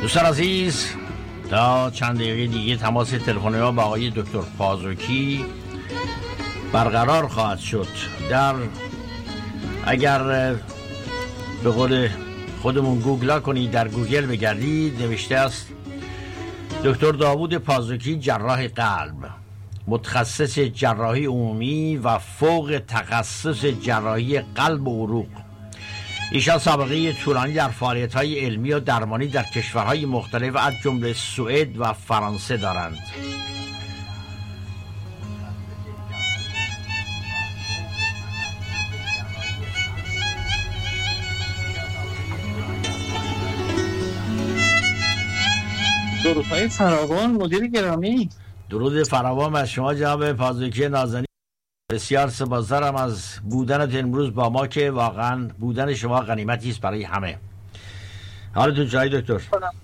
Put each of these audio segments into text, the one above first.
دوستان عزیز، تا چند دقیقه دیگه تماس تلفنی ما با آقای دکتر پازوکی برقرار خواهد شد. اگر به قول خودمون گوگل کنید، در گوگل بگردید، نوشته است دکتر داوود پازوکی، جراح قلب، متخصص جراحی عمومی و فوق تخصص جراحی قلب و عروق. ایشان سابقه طولانی در فعالیت‌های علمی و درمانی در کشورهای مختلف از جمله سوئد و فرانسه دارند. درودهای فراوان مدیر گرامی. درود فراوان از شما جناب پازوکی نازنین. بسیار سپاسگزارم از بودنت امروز با ما که واقعا بودن شما غنیمتی است برای همه. حالتون چطوره دکتر؟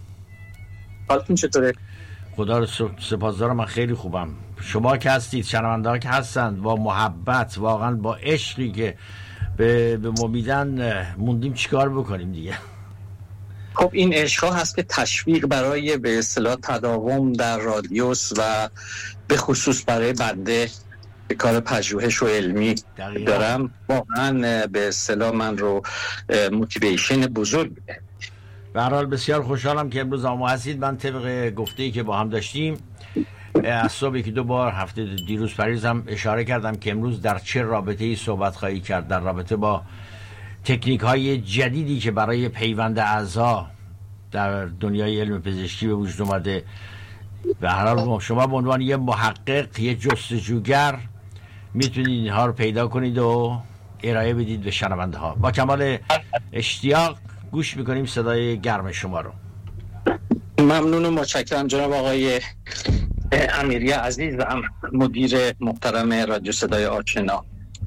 حالتون چطوره؟ خدا رو سپاسگزارم، من خیلی خوبم. شما که هستید، شنونده‌ها که هستند، با محبت، واقعا با عشقی که به ما میدن، موندیم چیکار بکنیم دیگه. خب این عشق‌ها هست که تشویق برای به اصطلاح تداوم در رادیوس و به خصوص برای بنده به کار پژوهش و علمی دارم، واقعا به اصطلاح من رو موتیویشن بزرگ میده. به هر حال بسیار خوشحالم که امروز آما هستید. من طبق گفته‌ای که با هم داشتیم از صبح که 2 بار هفته دیروز پریز هم اشاره کردم که امروز در چه رابطه‌ای صحبت خواهی کرد، در رابطه با تکنیک‌های جدیدی که برای پیوند اعضا در دنیای علم پزشکی به وجود اومده. به هر حال شما به عنوان یه محقق، یه جستجوگر میتونید اینها رو پیدا کنید و ارائه بدید به شنونده ها. با کمال اشتیاق گوش میکنیم صدای گرم شما رو. ممنون و متشکرم جناب آقای امیری عزیز و مدیر محترم رادیو صدای آشنا.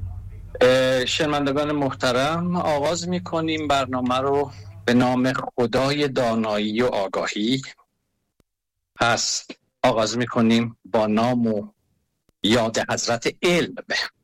شنوندگان محترم، آغاز میکنیم برنامه رو به نام خدای دانایی و آگاهی. پس آغاز میکنیم با نام و یاد حضرت علم.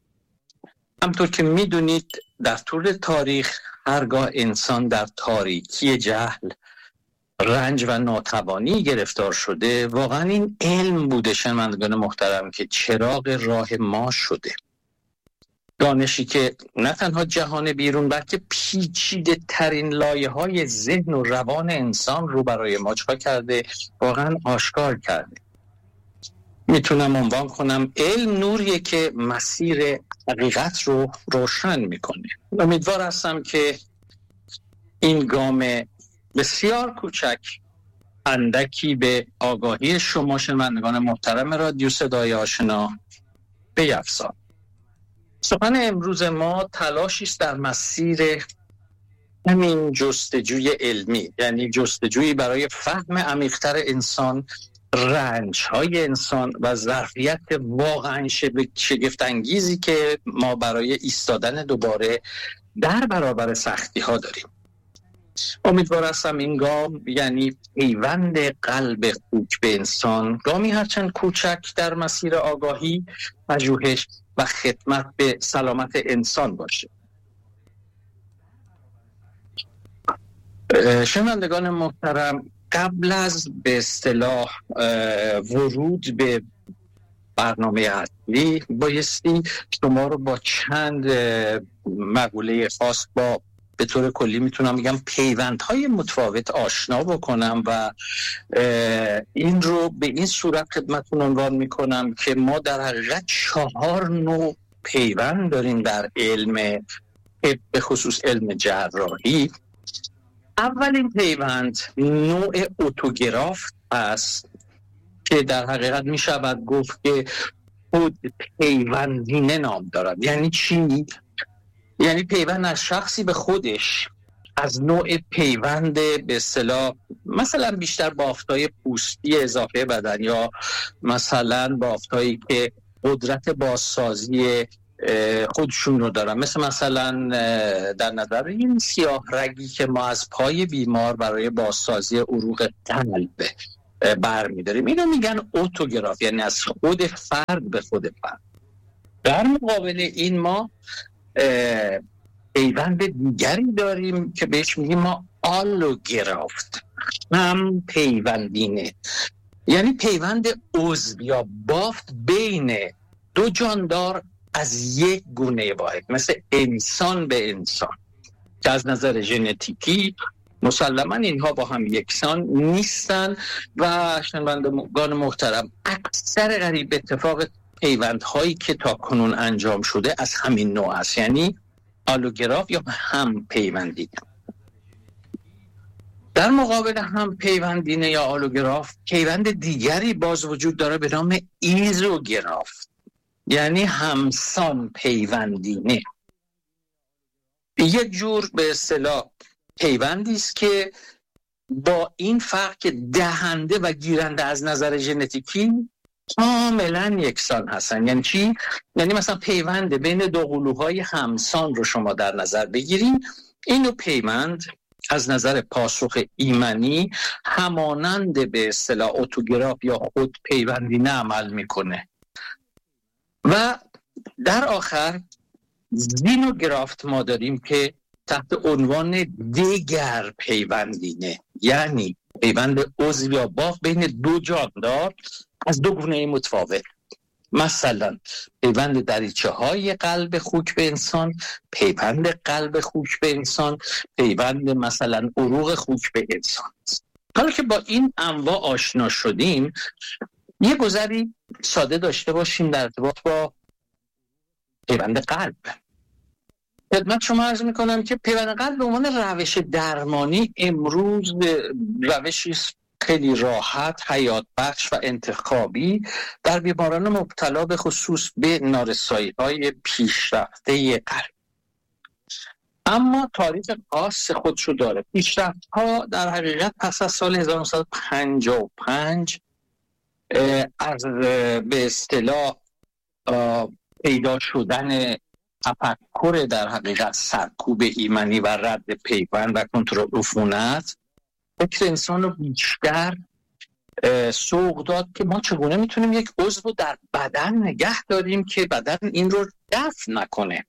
همطور که میدونید در طول تاریخ هرگاه انسان در تاریکی جهل، رنج و ناتوانی گرفتار شده، واقعا این علم بوده شنوندگان محترم که چراغ راه ما شده. دانشی که نه تنها جهان بیرون بلکه پیچیده ترین لایه های ذهن و روان انسان رو برای ما چکار کرده، واقعا آشکار کرده. میتونم عنوان کنم علم نوریه که مسیر حقیقت رو روشن میکنه. امیدوار هستم که این گام بسیار کوچک اندکی به آگاهی شما شنوندگان محترم رادیو صدای آشنا بیفزاید. سخن امروز ما تلاشی است در مسیر همین جستجوی علمی، یعنی جستجویی برای فهم عمیق‌تر انسان، رنج‌های انسان و ظرفیت واقعاً شگفت‌انگیزی که ما برای ایستادن دوباره در برابر سختی‌ها داریم. امیدوار هستم این گام، یعنی پیوند قلب خوک به انسان، گامی هرچند کوچک در مسیر آگاهی، پژوهش و خدمت به سلامت انسان باشه. شنوندگان محترم، قبل از به اصطلاح ورود به برنامه اصلی بایستی شما رو با چند مقوله خاص، با به طور کلی میتونم بگم پیوندهای متفاوت آشنا بکنم و این رو به این صورت خدمتتون عنوان میکنم که ما در حقیقت 4 نوع پیوند داریم در علم، به خصوص علم جراحی. اولین پیوند نوع اتوگراف است که در حقیقت میشود گفت که خود پیوندینه نام دارد. یعنی چی؟ یعنی پیوند از شخصی به خودش، از نوع پیوند به اصطلاح مثلا بیشتر بافتای پوستی اضافه بدن، یا مثلا بافتایی که قدرت بازسازی خودشون رو دارن، مثلا در نظر این سیاه رگی که ما از پای بیمار برای بازسازی عروق قلب برمی‌داریم، اینو میگن اتوگراف، یعنی از خود فرد به خود فرد. در مقابل این ما پیوند دیگری داریم که بهش میگیم ما آلوگرافت. هم پیوندینه، یعنی پیوند عضو یا بافت بین دو جاندار از یک گونه واحد، مثل انسان به انسان که از نظر ژنتیکی مسلما اینها با هم یکسان نیستن و شنوندگان محترم اکثر قریب اتفاق پیوندهایی که تا کنون انجام شده از همین نوع است، یعنی آلوگراف یا هم پیوندینه. در مقابل هم پیوندینه یا آلوگراف پیوند دیگری باز وجود داره به نام ایزوگراف، یعنی همسان پیوندینه. یک جور به اصطلاح پیوندی است که با این فرق که دهنده و گیرنده از نظر ژنتیکی کاملا یکسان هستن. یعنی چی؟ یعنی مثلا پیوند بین دو قلوهای همسان رو شما در نظر بگیرین، اینو پیوند از نظر پاسخ ایمنی همانند به اصطلاح اتوگراف یا خود پیوندینه عمل میکنه. و در آخر زینوگرافت ما داریم که تحت عنوان دیگر پیوندینه، یعنی پیوند عضو یا بافت بین دو جاندار از دو گونه متفاوت، مثلا پیوند دریچه های قلب خوک به انسان، پیوند قلب خوک به انسان، پیوند مثلا عروق خوک به انسان. حالا که با این انواع آشنا شدیم، یه گذری ساده داشته باشیم در ارتباط با پیوند قلب. خدمت شما عرض میکنم که پیوند قلب به عنوان روش درمانی امروز روشی خیلی راحت، حیات بخش و انتخابی در بیماران مبتلا به خصوص به نارسایی‌های پیشرفته قلب. اما تاریخ خاص خودشو داره. پیشرفت‌ها در حقیقت پس از سال 1955 از به اصطلاح پیدا شدن تفکر در حقیقت سرکوب ایمنی و رد پیوند و کنترل عفونت، فکر انسان رو بیشتر سوق داد که ما چگونه میتونیم یک عضو رو در بدن نگه داریم که بدن این رو دفع نکنه.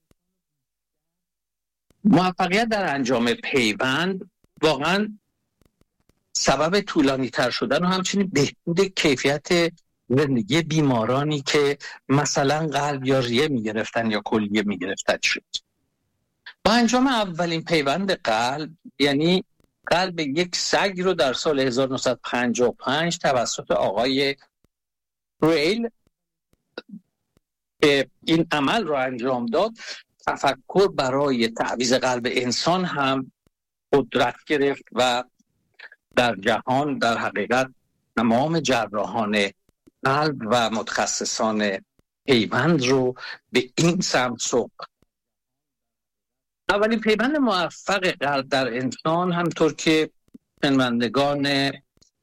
موفقیت در انجام پیوند واقعا سبب طولانی تر شدن و همچنین بهبود کیفیت زندگی بیمارانی که مثلا قلب یا ریه میگرفتن یا کلیه میگرفتن شد. با انجام اولین پیوند قلب، یعنی قلب یک سگ رو در سال 1955 توسط آقای ریل که این عمل رو انجام داد، تفکر برای تعویض قلب انسان هم قدرت گرفت و در جهان در حقیقت تمام جراحان قلب و متخصصان پیوند رو به این سمت سوق. اولین پیوند موفق قلب در انسان، همطور که شنوندگان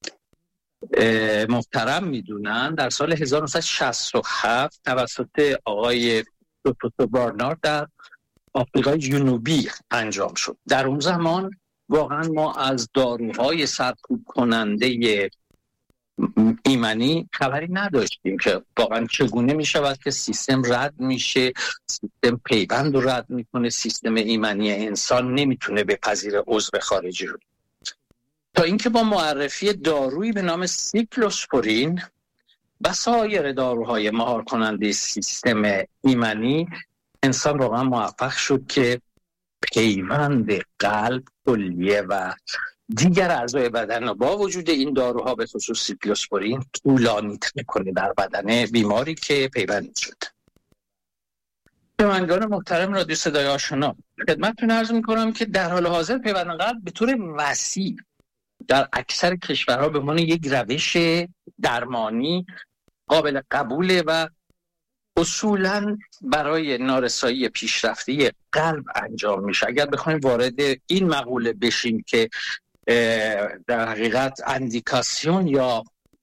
محترم میدونن، در سال 1967 توسط آقای دکتر بارنارد در آفریقای جنوبی انجام شد. در اون زمان واقعا ما از داروهای سرکوب کننده ایمنی خبری نداشتیم که واقعا چگونه می شود که سیستم رد میشه، سیستم پیوند رو رد میکنه، سیستم ایمنی انسان نمیتونه بپذیره عضو خارجی رو. تا اینکه با معرفی دارویی به نام سیکلوسپورین و سایر داروهای مهار کننده سیستم ایمنی، انسان واقعا موفق شد که پیوند قلب، کلیه و دیگر اعضای بدن با وجود این داروها به خصوص سیکلوسپورین طولانی کنه در بدن بیماری که پیوند شد. شنوندگان محترم رادیو صدای آشنا، خدمتتون عرض می‌کنم که در حال حاضر پیوند قلب به طور وسیع در اکثر کشورها به عنوان یک روش درمانی قابل قبوله و اصولاً برای نارسایی پیشرفته قلب انجام میشه. اگر بخوایم وارد این مقوله بشیم که در حقیقت اندیکاسیون یا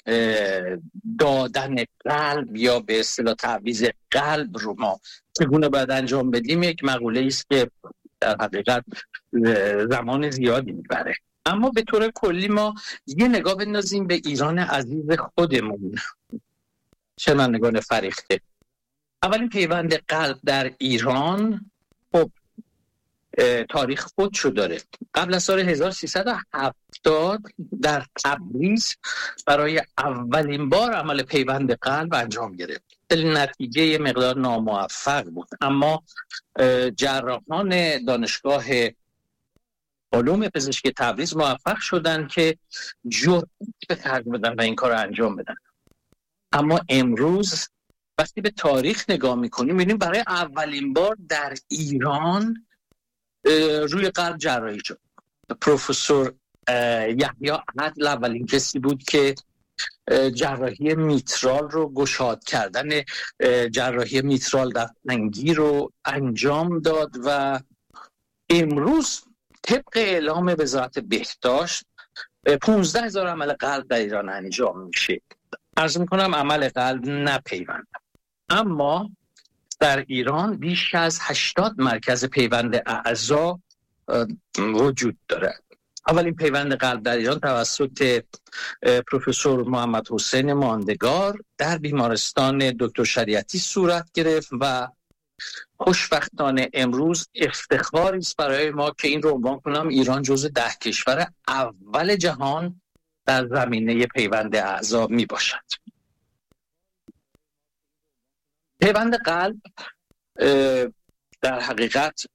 دادن قلب یا به اصطلاح تعویض قلب رو ما چگونه باید انجام بدیم، یک مقوله است که در حقیقت زمان زیادی میبره. اما به طور کلی ما یه نگاه بندازیم به ایران عزیز خودمون، شنوندگان فریخته. اولین پیوند قلب در ایران خب تاریخ خودشو داره. قبل از سال 1370 در تبریز برای اولین بار عمل پیوند قلب انجام گرفت. نتیجه مقدار ناموفق بود، اما جراحان دانشگاه علوم پزشکی تبریز موفق شدن که جرأت به خرج بدن و این کار رو انجام بدن. اما امروز وقتی به تاریخ نگاه میکنیم میبینیم برای اولین بار در ایران روی قلب جراحی شد. پروفسور یحیی عدل اولین کسی بود که جراحی میترال رو گشاد کردن جراحی میترال در تنگی رو انجام داد و امروز طبق اعلام وزارت بهداشت 15,000 عمل قلب در ایران انجام میشه. عرض میکنم عمل قلب نه پیوند، اما در ایران بیش از 80 مرکز پیوند اعضا وجود داره. اولین پیوند قلب در ایران توسط پروفسور محمد حسین ماندگار در بیمارستان دکتر شریعتی صورت گرفت و خوشبختانه امروز افتخاری است برای ما که این رو عنوان کنم ایران جزو 10 کشور اول جهان در زمینه پیوند اعضا می باشد. پیوند قلب در حقیقت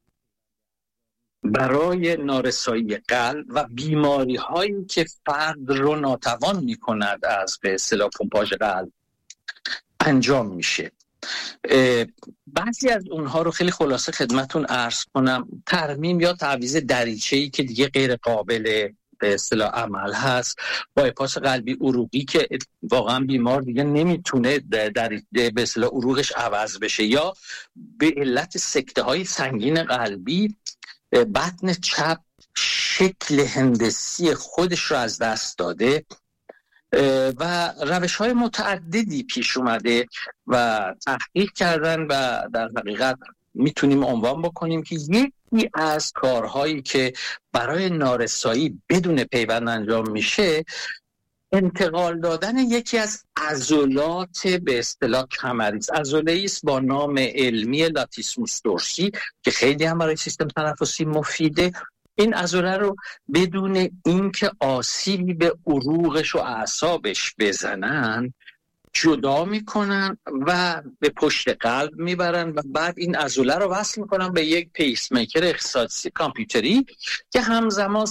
برای نارسایی قلب و بیماری هایی که فرد رو ناتوان می کند از به اصطلاح پمپاژ قلب انجام میشه. بعضی از اونها رو خیلی خلاصه خدمتون عرض کنم. ترمیم یا تعویض دریچه‌ای که دیگه غیر قابل به اصطلاح عمل هست، بایپاس قلبی عروقی که واقعا بیمار دیگه نمیتونه در به اصطلاح عروقش عوض بشه، یا به علت سکته های سنگین قلبی بطن چپ شکل هندسی خودش رو از دست داده و روش‌های متعددی پیش اومده و تحقیق کردن و در حقیقت میتونیم عنوان بکنیم که یکی از کارهایی که برای نارسایی بدون پیوند انجام میشه انتقال دادن یکی از عضلات به اصطلاح کمری است. عضله‌ای است با نام علمی لاتیسموس دورسی که خیلی هم برای سیستم تنفسی مفیده. این عضله رو بدون اینکه آسیبی به عروقش و اعصابش بزنن جدا میکنن و به پشت قلب میبرن و بعد این عضله رو وصل میکنن به یک پیس میکر اختصاصی کامپیوتری که همزمان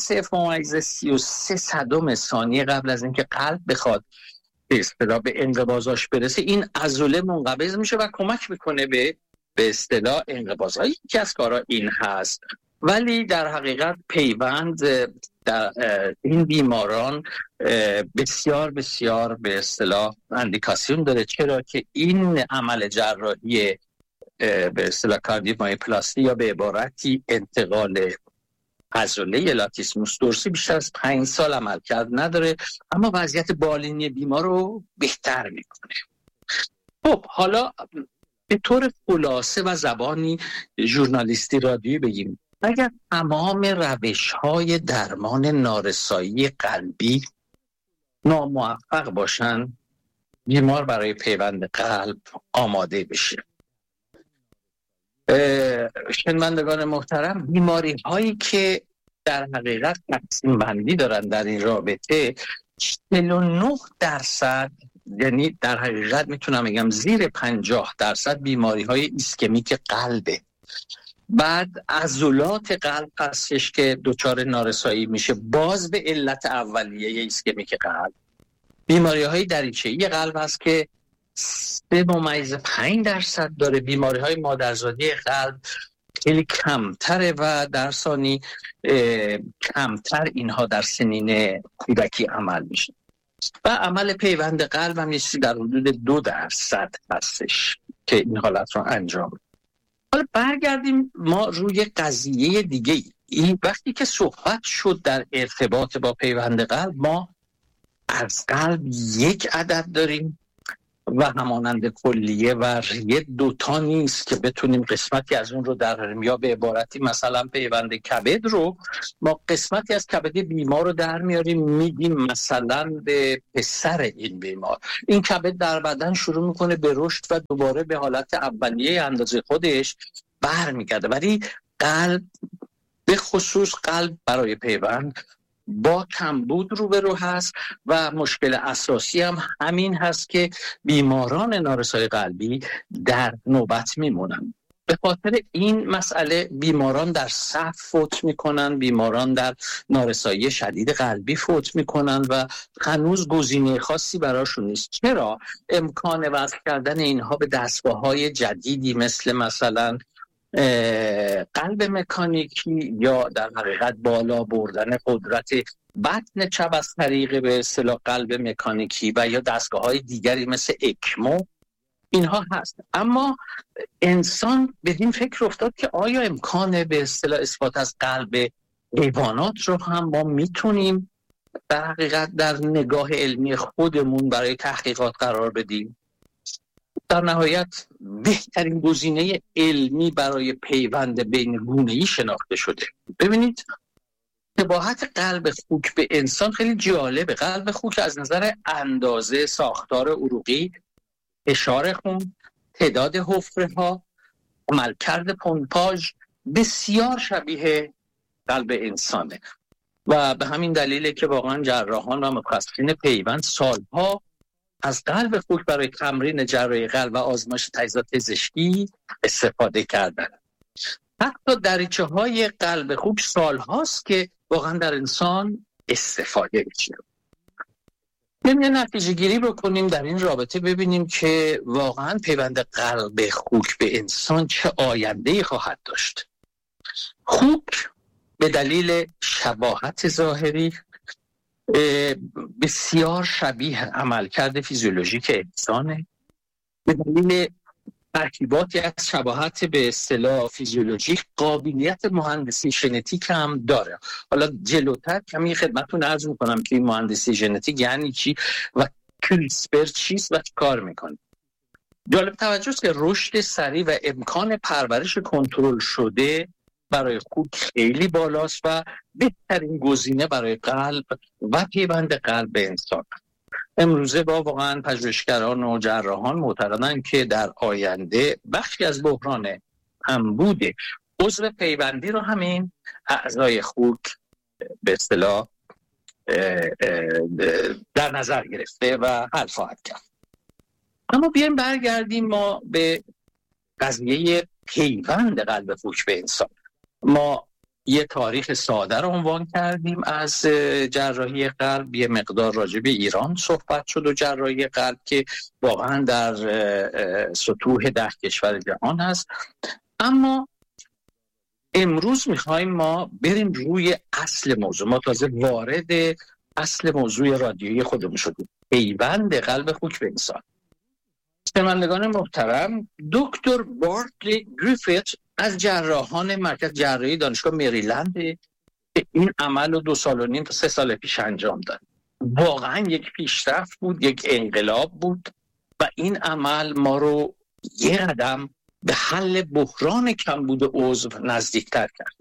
0.33 ثانیه قبل از اینکه قلب بخواد به اصطلاح به انقباضاش برسه این عضله منقبض میشه و کمک میکنه به اصطلاح انقباض. یکی از کارها این هست، ولی در حقیقت پیوند در این بیماران بسیار بسیار به اصطلاح اندیکاسیون داره، چرا که این عمل جراحی به اصطلاح کاردیومایوپلاستی یا به عبارتی انتقال عضله لاتیسموس دورسی بیشتر از 5 سال عمل کرد نداره، اما وضعیت بالینی بیمار رو بهتر میکنه. خب حالا به طور خلاصه و زبانی ژورنالیستی رادیویی بگیم، اگر تمام روش‌های درمان نارسایی قلبی ناموفق باشن بیمار برای پیوند قلب آماده بشه. شنوندگان محترم، بیماری هایی که در حقیقت تقسیم بندی دارن در این رابطه 49%، یعنی در حقیقت میتونم بگم زیر 50% بیماری های ایسکمیک قلبه. بعد عضلات قلب هستش که دچار نارسایی میشه باز به علت اولیه ایسکمیک قلب. بیماری های دریچه‌ای قلب هست که 3.5% داره. بیماری های مادرزادی قلب خیلی کمتره و در ثانی کمتر اینها در سنین کودکی عمل میشه. و عمل پیوند قلب هم یه در حدود 2% هستش که این حالت رو انجام. حالا برگردیم ما روی قضیه دیگه. این وقتی که صحبت شد در ارتباط با پیوند قلب، ما از قلب یک عدد داریم و همانند کلیه و ریه 2 نیست که بتونیم قسمتی از اون رو دراریم، یا به عبارتی مثلا پیوند کبد رو ما قسمتی از کبد بیمار رو در میاریم میدیم مثلا به پسر این بیمار. این کبد در بدن شروع میکنه به رشد و دوباره به حالت اولیه اندازه خودش برمیگرده، ولی قلب، به خصوص قلب برای پیوند، با کمبود روبرو هست و مشکل اساسی هم همین هست که بیماران نارسایی قلبی در نوبت میمونن. به خاطر این مسئله بیماران در صف فوت میکنن، بیماران در نارسایی شدید قلبی فوت میکنن و هنوز گزینه خاصی براشون نیست. چرا؟ امکان وصل کردن اینها به دستگاه‌های جدیدی مثلا قلب مکانیکی یا در حقیقت بالا بردن قدرت بطن چپ از طریق به اصطلاح قلب مکانیکی و یا دستگاه‌های دیگری مثل اکمو، اینها هست. اما انسان به این فکر افتاد که آیا امکان به اصطلاح اثبات از قلب حیوانات رو هم ما میتونیم در حقیقت در نگاه علمی خودمون برای تحقیقات قرار بدیم؟ در نهایت بهترین گزینه علمی برای پیوند بین گونه‌ای شناخته شده. ببینید شباهت قلب خوک به انسان خیلی جالبه. قلب خوک از نظر اندازه، ساختار عروقی، فشار خون، تعداد حفره‌ها، عملکرد پمپاژ بسیار شبیه قلب انسانه و به همین دلیله که واقعا جراحان و متخصصین پیوند سالها از قلب خوک برای تمرین جراحی قلب و آزمایش تجهیزات پزشکی استفاده کردن. حتی دریچه‌های قلب خوک سالهاست که واقعا در انسان استفاده میشه. یه نتیجه گیری بکنیم در این رابطه، ببینیم که واقعا پیوند قلب خوک به انسان چه آینده‌ای خواهد داشت. خوک به دلیل شباهت ظاهری بسیار شبیه عملکرد فیزیولوژیک انسانه، به دلیل ترکیباتی از شباهت به اصطلاح فیزیولوژیک قابلیت مهندسی ژنتیک هم داره. حالا جلوتر کمی خدمتتون عرض میکنم که این مهندسی ژنتیک یعنی چی و کریسپر چیست و چی کار میکنه. جالب توجه است که رشد سریع و امکان پرورش کنترل شده برای خوک خیلی بالاست و بهترین گزینه برای قلب و پیوند قلب انسان. امروزه با واقعا پژوهشگران و جراحان معتقدند که در آینده بخشی از بحران کمبود عضو پیوندی رو همین اعضای خوک به اصطلاح در نظر گرفته و حل خواهد کرد. اما بیایم برگردیم ما به قضیه پیوند قلب خوک به انسان. ما یه تاریخ ساده رو عنوان کردیم از جراحی قلب، یه مقدار راجع به ایران صحبت شد و جراحی قلب که واقعا در سطوح 10 کشور جهان هست. اما امروز میخوایم ما بریم روی اصل موضوع. ما تازه وارد اصل موضوع رادیویی خودمون شدیم، پیوند قلب خوک به انسان. شنوندگان محترم، دکتر بارتلی گریفیت از جراحان مرکز جراحی دانشگاه مریلند که این عمل رو 2 سال و نیم تا 3 سال پیش انجام داد. واقعا یک پیشرفت بود، یک انقلاب بود و این عمل ما رو یه قدم به حل بحران کمبود عضو نزدیکتر کرد.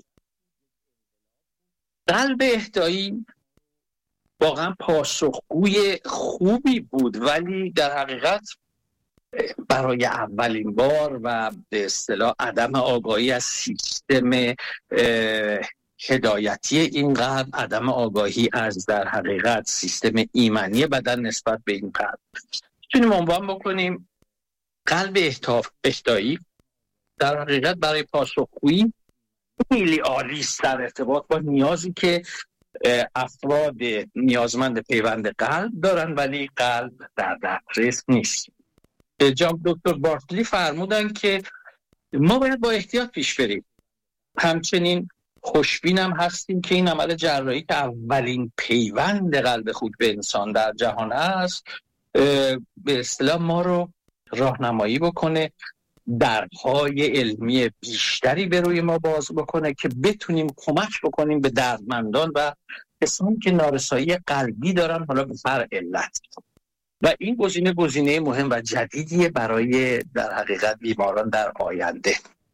قلب اهدایی واقعا پاسخگوی خوبی بود، ولی در حقیقت برای اولین بار و به اصطلاح عدم آگاهی از سیستم هدایتی این قلب، عدم آگاهی از در حقیقت سیستم ایمنی بدن نسبت به این قلب، میتونیم عنوان بکنیم قلب اهدایی در حقیقت برای پاسخگویی خیلی عالی است در ارتباط با نیازی که افراد نیازمند پیوند قلب دارن ولی قلب در دسترس نیست. جناب دکتر بارتلی فرمودن که ما باید با احتیاط پیش بریم. همچنین خوشبینم هستیم که این عمل جراحی که اولین پیوند قلب خوک به انسان در جهان است به اصطلاح ما رو راهنمایی بکنه، درهای علمی بیشتری به روی ما باز بکنه که بتونیم کمک بکنیم به دردمندان و کسانی که نارسایی قلبی دارن، حالا به هر علت. و این گزینه مهم و جدیدیه برای در حقیقت بیماران در آینده.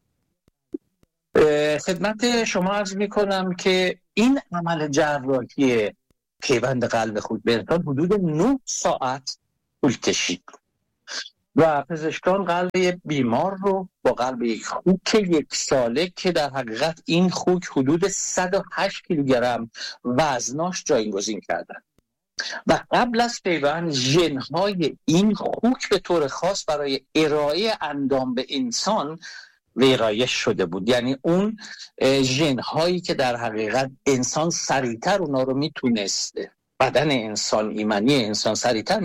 خدمت شما عرض میکنم که این عمل جراحی پیوند قلب خوک به انسان حدود 9 ساعت طول کشید و پزشکان قلب بیمار رو با قلب یک خوک 1 ساله که در حقیقت این خوک حدود 108 کیلوگرم وزناش جایگزین کردن و قبل از پیوند ژن‌های این خوک به طور خاص برای ارائه اندام به انسان ویرایش شده بود. یعنی اون ژن‌هایی که در حقیقت انسان سریعتر اونا رو میتونست، بدن انسان، ایمنی انسان سریعتر